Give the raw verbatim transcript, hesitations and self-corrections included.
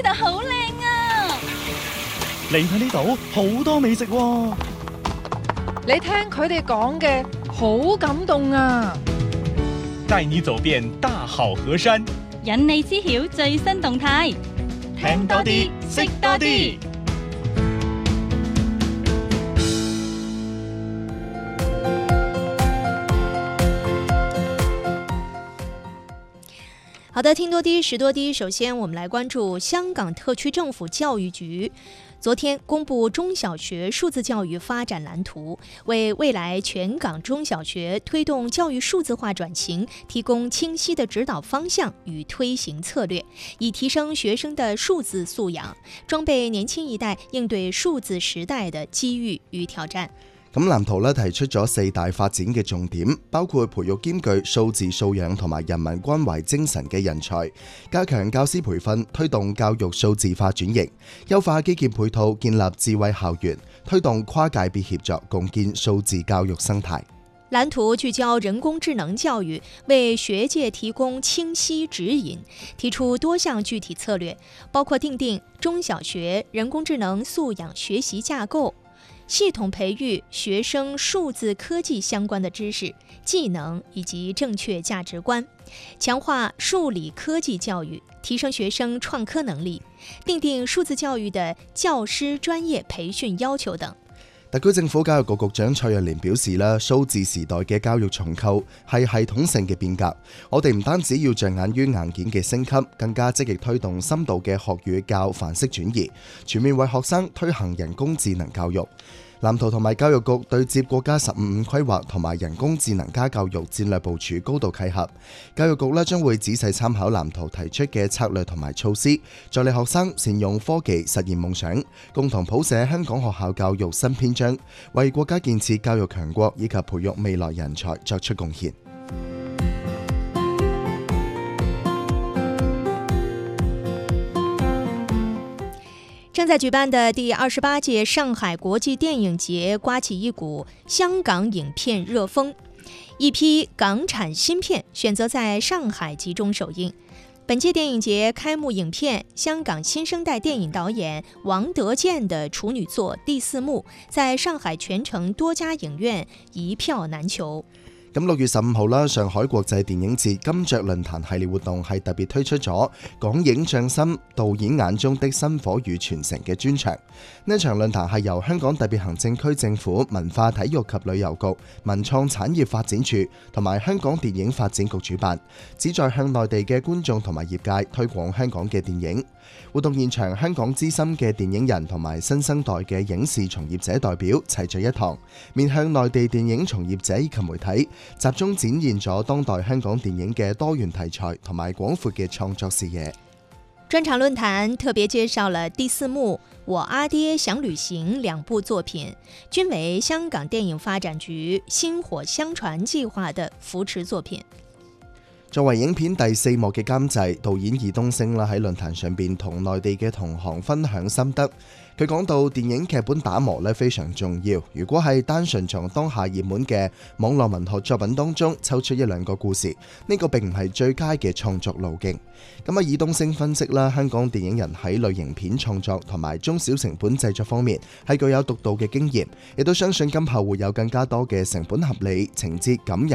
度好靚啊！ 你睇呢度好多美食喎。 你聽佢哋講嘅好感動啊！ 帶你走遍大好河山， 引你知曉最新動態， 聽多啲，識多啲。 好的，听多啲，识多啲。首先，我们来关注香港特区政府教育局昨天公布中小学数字教育发展蓝图，为未来全港中小学推动教育数字化转型提供清晰的指导方向与推行策略，以提升学生的数字素养，装备年轻一代应对數字時代的機遇與挑戰。 咁藍圖咧提出咗四大發展嘅重點，包括培育兼具數字素養同埋人民關懷精神嘅人才，加強教師培訓，推動教育數字化轉型，優化基建配套，建立智慧校園，推動跨界別協作，共建數字教育生態。 藍圖聚焦人工智能教育，為學界提供清晰指引，提出多項具體策略，包括訂定中小學人工智能素養學習架構，系統培育學生數字科技相關的知識、技能以及正確價值觀，強化數理科技教育，提升學生創科能力，訂定數字教育的教師專業培訓要求等。 特區政府教育局局長蔡若蓮表示啦，數字時代嘅教育重構係系統性嘅變革，我哋唔單止要着眼於硬件嘅升級，更加積極推動深度嘅學與教範式轉移，全面為學生推行人工智能教育。藍圖同埋教育局對接國家十五五規劃同埋人工智能加教育戰略部署高度契合。教育局咧將會仔細參考藍圖提出嘅策略同埋措施，助力學生善用科技實現夢想，共同譜寫香港學校教育新篇章，為國家建設教育強國以及培育未來人才作出貢獻。 正在舉辦的第二十八屆上海國際電影節颳起一股香港影片熱風，一批港產新片選擇在上海集中首映。本屆電影節開幕影片，香港新生代電影導演王德健的處女作《第四幕》在上海全城多家影院一票難求。 咁六月十五號啦，上海國際電影節金雀論壇系列活動係特別推出咗港影匠心導演眼中的薪火與傳承嘅專場。呢場論壇係由香港特別行政區政府文化體育及旅遊局、文創產業發展處同埋香港電影發展局主辦，旨在向內地嘅觀眾同埋業界推廣香港嘅電影。活動現場，香港資深嘅電影人同埋新生代嘅影視從業者代表齊聚一堂，面向內地電影從業者以及媒體，集中展現咗當代香港電影嘅多元題材同埋廣闊嘅創作視野。 專場論壇特別介紹了第四幕、我阿爹想旅行兩部作品，均為香港電影發展局薪火相傳計劃的扶持作品。 作為影片第四幕嘅監製，導演爾冬陞啦喺論壇上邊同內地嘅同行分享心得。佢講到電影劇本打磨咧非常重要，如果係單純從當下熱門嘅網絡文學作品當中抽出一兩個故事，呢個並唔係最佳嘅創作路徑。咁啊，爾冬陞分析啦，香港電影人喺類型片創作同埋中小成本製作方面係具有獨到嘅經驗，亦都相信今後會有更加多嘅成本合理、情節感人